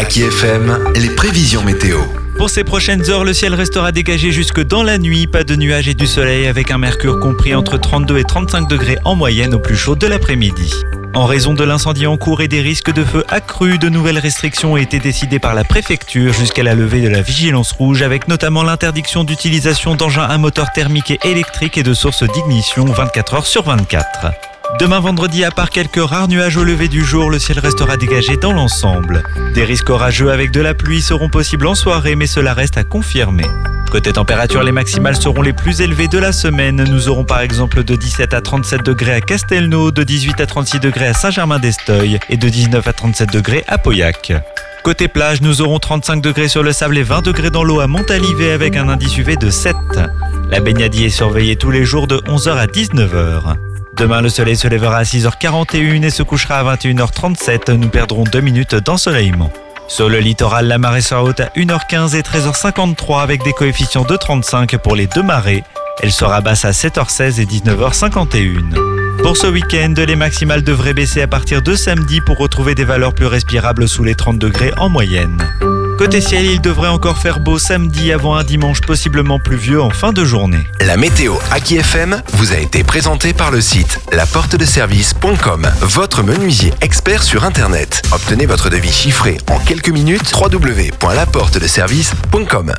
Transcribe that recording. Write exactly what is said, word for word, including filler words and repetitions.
Aki F M, les prévisions météo. Pour ces prochaines heures, le ciel restera dégagé jusque dans la nuit. Pas de nuages et du soleil avec un mercure compris entre trente-deux et trente-cinq degrés en moyenne au plus chaud de l'après-midi. En raison de l'incendie en cours et des risques de feu accrus, de nouvelles restrictions ont été décidées par la préfecture jusqu'à la levée de la vigilance rouge, avec notamment l'interdiction d'utilisation d'engins à moteur thermique et électrique et de sources d'ignition vingt-quatre heures sur vingt-quatre. Demain vendredi, à part quelques rares nuages au lever du jour, le ciel restera dégagé dans l'ensemble. Des risques orageux avec de la pluie seront possibles en soirée, mais cela reste à confirmer. Côté température, les maximales seront les plus élevées de la semaine. Nous aurons par exemple de dix-sept à trente-sept degrés à Castelnau, de dix-huit à trente-six degrés à Saint-Germain-d'Esteuil et de dix-neuf à trente-sept degrés à Pauillac. Côté plage, nous aurons trente-cinq degrés sur le sable et vingt degrés dans l'eau à Montalivet avec un indice U V de sept. La baignade y est surveillée tous les jours de onze heures à dix-neuf heures. Demain, le soleil se lèvera à six heures quarante et une et se couchera à vingt et une heures trente-sept. Nous perdrons deux minutes d'ensoleillement. Sur le littoral, la marée sera haute à une heure quinze et treize heures cinquante-trois avec des coefficients de trente-cinq pour les deux marées. Elle sera basse à sept heures seize et dix-neuf heures cinquante et une. Pour ce week-end, les maximales devraient baisser à partir de samedi pour retrouver des valeurs plus respirables sous les trente degrés en moyenne. Côté ciel, il devrait encore faire beau samedi avant un dimanche possiblement pluvieux en fin de journée. La météo Aki F M vous a été présentée par le site la porte de service point com, votre menuisier expert sur Internet. Obtenez votre devis chiffré en quelques minutes, w w w point la porte de service point com.